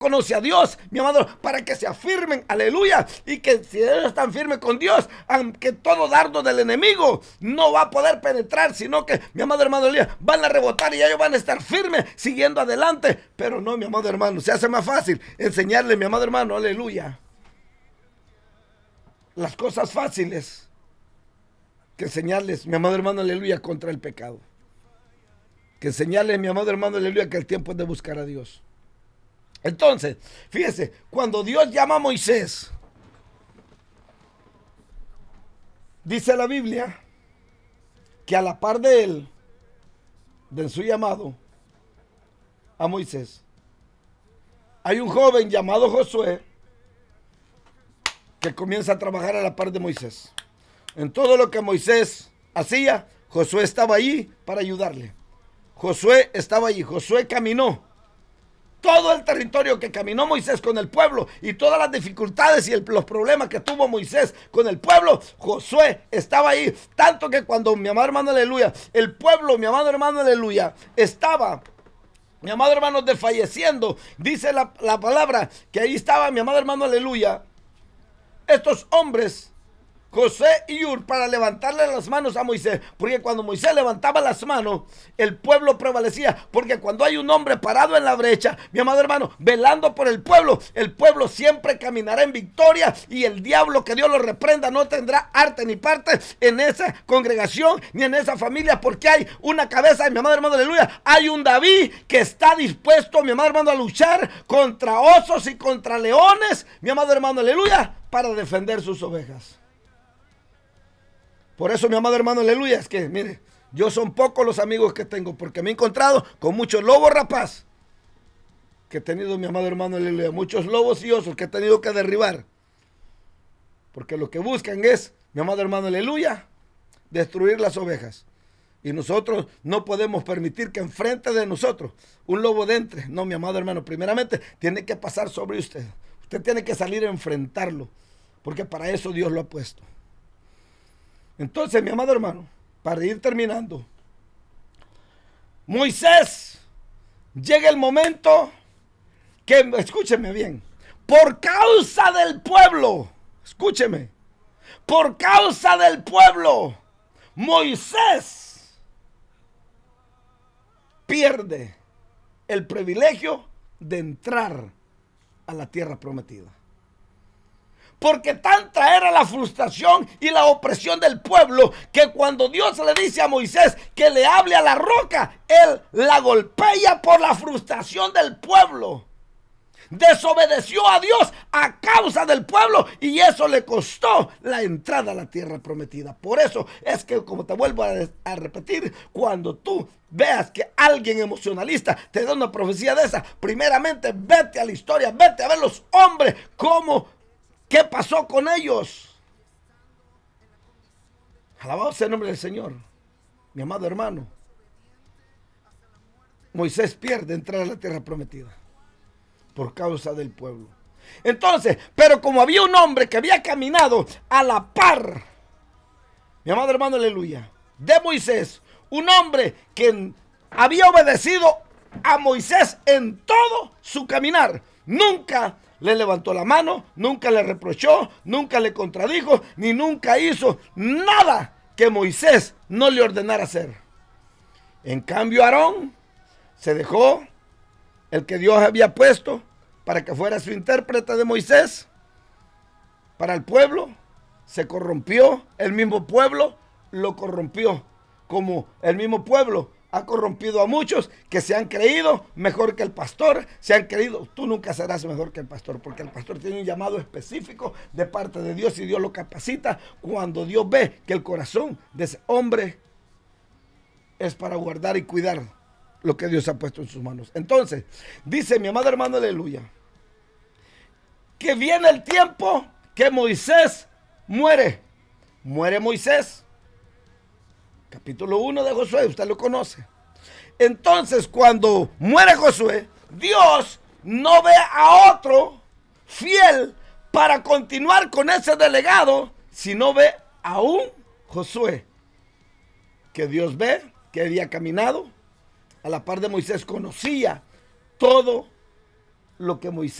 conoce a Dios, mi amado, para que se afirmen, aleluya, y que si ellos están firmes con Dios, aunque todo dardo del enemigo no va a poder penetrar, sino que, mi amado hermano, aleluya, van a rebotar y ellos van a estar firmes, siguiendo adelante. Pero no, mi amado hermano, se hace más fácil enseñarle, mi amado hermano, aleluya, las cosas fáciles que enseñarles, mi amado hermano, aleluya, contra el pecado. Que enseñarles, mi amado hermano, aleluya, que el tiempo es de buscar a Dios. Entonces, fíjese, cuando Dios llama a Moisés, dice la Biblia que a la par de él, de su llamado a Moisés, hay un joven llamado Josué que comienza a trabajar a la par de Moisés. En todo lo que Moisés hacía, Josué estaba allí para ayudarle. Josué estaba allí, Josué caminó todo el territorio que caminó Moisés con el pueblo y todas las dificultades y los problemas que tuvo Moisés con el pueblo, Josué estaba ahí. Tanto que cuando, mi amado hermano, aleluya, el pueblo, mi amado hermano, aleluya, estaba, mi amado hermano, desfalleciendo, dice la palabra que ahí estaba, mi amado hermano, aleluya, estos hombres, José y Hur, para levantarle las manos a Moisés, porque cuando Moisés levantaba las manos, el pueblo prevalecía, porque cuando hay un hombre parado en la brecha, mi amado hermano, velando por el pueblo siempre caminará en victoria, y el diablo, que Dios lo reprenda, no tendrá arte ni parte en esa congregación, ni en esa familia, porque hay una cabeza, mi amado hermano, aleluya, hay un David que está dispuesto, mi amado hermano, a luchar contra osos y contra leones, mi amado hermano, aleluya, para defender sus ovejas. Por eso, mi amado hermano, aleluya, es que, mire, yo son pocos los amigos que tengo, porque me he encontrado con muchos lobos rapaz que he tenido, mi amado hermano, aleluya, muchos lobos y osos que he tenido que derribar, porque lo que buscan es, mi amado hermano, aleluya, destruir las ovejas. Y nosotros no podemos permitir que enfrente de nosotros un lobo entre. No, mi amado hermano, primeramente tiene que pasar sobre usted. Usted tiene que salir a enfrentarlo, porque para eso Dios lo ha puesto. Entonces, mi amado hermano, para ir terminando, Moisés, llega el momento que, escúcheme bien, por causa del pueblo, escúcheme, por causa del pueblo, Moisés pierde el privilegio de entrar a la tierra prometida. Porque tanta era la frustración y la opresión del pueblo, que cuando Dios le dice a Moisés que le hable a la roca, él la golpea por la frustración del pueblo. Desobedeció a Dios a causa del pueblo, y eso le costó la entrada a la tierra prometida. Por eso es que, como te vuelvo a repetir, cuando tú veas que alguien emocionalista te da una profecía de esa, primeramente vete a la historia, vete a ver los hombres, ¿qué pasó con ellos? Alabado sea el nombre del Señor. Mi amado hermano, Moisés pierde entrar a la tierra prometida por causa del pueblo. Entonces, pero como había un hombre que había caminado a la par, mi amado hermano, aleluya, de Moisés, un hombre que había obedecido a Moisés en todo su caminar, nunca le levantó la mano, nunca le reprochó, nunca le contradijo, ni nunca hizo nada que Moisés no le ordenara hacer. En cambio, Aarón se dejó, el que Dios había puesto para que fuera su intérprete de Moisés para el pueblo, se corrompió. El mismo pueblo lo corrompió, como el mismo pueblo ha corrompido a muchos que se han creído mejor que el pastor, se han creído. Tú nunca serás mejor que el pastor, porque el pastor tiene un llamado específico de parte de Dios, y Dios lo capacita cuando Dios ve que el corazón de ese hombre es para guardar y cuidar lo que Dios ha puesto en sus manos. Entonces, dice mi amado hermano, aleluya, que viene el tiempo que Moisés muere. Muere Moisés. Capítulo 1 de Josué, usted lo conoce. Entonces, cuando muere Josué, Dios no ve a otro fiel para continuar con ese delegado, sino ve a un Josué que Dios ve, que había caminado a la par de Moisés, conocía todo lo que Moisés